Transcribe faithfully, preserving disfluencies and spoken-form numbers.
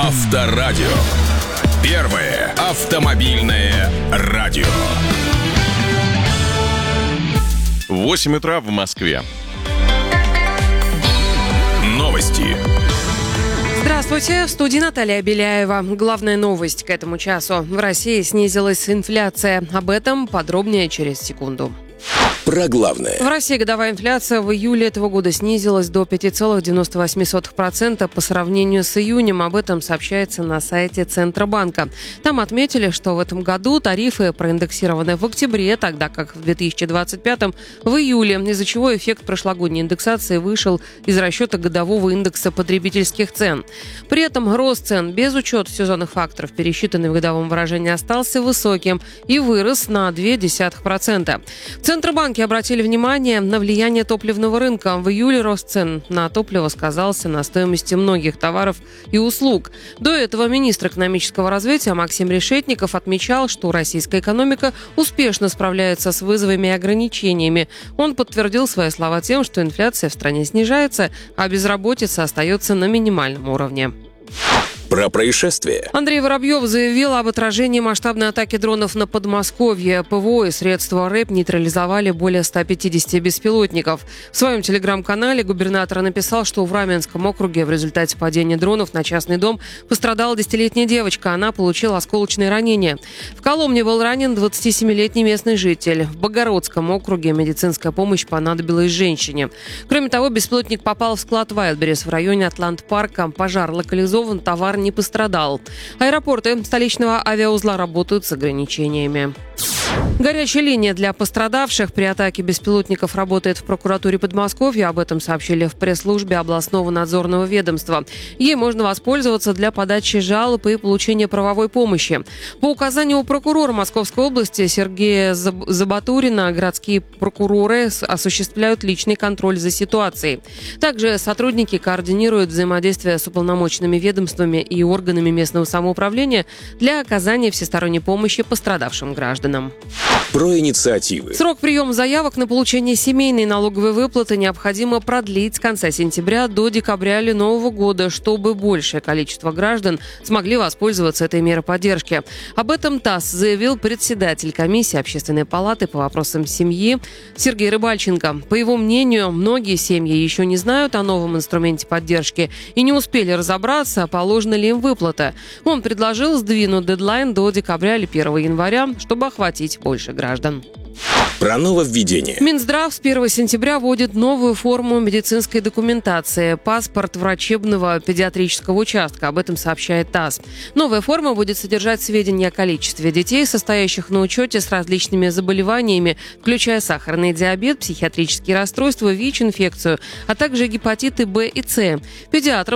Авторадио. Первое автомобильное радио. восемь утра в Москве. Новости. Здравствуйте, в студии Наталья Беляева. Главная новость к этому часу. В России снизилась инфляция. Об этом подробнее через секунду. Про главное. В России годовая инфляция в июле этого года снизилась до пять целых девяносто восемь сотых процента по сравнению с июнем. Об этом сообщается на сайте Центробанка. Там отметили, что в этом году тарифы проиндексированы в октябре, тогда как в две тысячи двадцать пятом в июле, из-за чего эффект прошлогодней индексации вышел из расчета годового индекса потребительских цен. При этом рост цен без учета сезонных факторов, пересчитанный в годовом выражении, остался высоким и вырос на ноль целых две десятых процента. В Центробанке обратили внимание на влияние топливного рынка. В июле рост цен на топливо сказался на стоимости многих товаров и услуг. До этого министр экономического развития Максим Решетников отмечал, что российская экономика успешно справляется с вызовами и ограничениями. Он подтвердил свои слова тем, что инфляция в стране снижается, а безработица остается на минимальном уровне. Про происшествие. Андрей Воробьев заявил об отражении масштабной атаки дронов на Подмосковье. ПВО и средства РЭП нейтрализовали более ста пятидесяти беспилотников. В своем телеграм-канале губернатор написал, что в Раменском округе в результате падения дронов на частный дом пострадала десятилетняя девочка. Она получила осколочные ранения. В Коломне был ранен двадцатисемилетний местный житель. В Богородском округе медицинская помощь понадобилась женщине. Кроме того, беспилотник попал в склад Вайлдберрис в районе Атлант-парка. Пожар локализован, товар не пострадал. Аэропорты столичного авиаузла работают с ограничениями. Горячая линия для пострадавших при атаке беспилотников работает в прокуратуре Подмосковья. Об этом сообщили в пресс-службе областного надзорного ведомства. Ей можно воспользоваться для подачи жалоб и получения правовой помощи. По указанию прокурора Московской области Сергея Забатурина городские прокуроры осуществляют личный контроль за ситуацией. Также сотрудники координируют взаимодействие с уполномоченными ведомствами и органами местного самоуправления для оказания всесторонней помощи пострадавшим гражданам. Про инициативы. Срок приема заявок на получение семейной налоговой выплаты необходимо продлить с конца сентября до декабря или Нового года, чтобы большее количество граждан смогли воспользоваться этой мерой поддержки. Об этом ТАСС заявил председатель комиссии Общественной палаты по вопросам семьи Сергей Рыбальченко. По его мнению, многие семьи еще не знают о новом инструменте поддержки и не успели разобраться, положена ли им выплата. Он предложил сдвинуть дедлайн до декабря или первого января, чтобы охватить больше граждан. Про нововведение. Минздрав с первого сентября вводит новую форму медицинской документации – паспорт врачебного педиатрического участка. Об этом сообщает ТАСС. Новая форма будет содержать сведения о количестве детей, состоящих на учете с различными заболеваниями, включая сахарный диабет, психиатрические расстройства, ВИЧ-инфекцию, а также гепатиты Б и С. Педиатрам